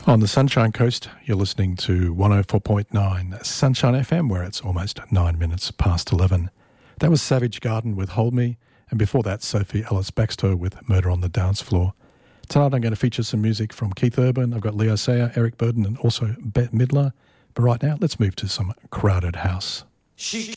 On the Sunshine Coast, you're listening to 104.9 Sunshine FM, where it's almost 9 minutes past 11. That was Savage Garden with Hold Me, and before that, Sophie Ellis-Bextor with Murder on the Dance Floor. Tonight I'm going to feature some music from Keith Urban. I've got Leo Sayer, Eric Burden, and also Bette Midler. But right now, let's move to some Crowded House. She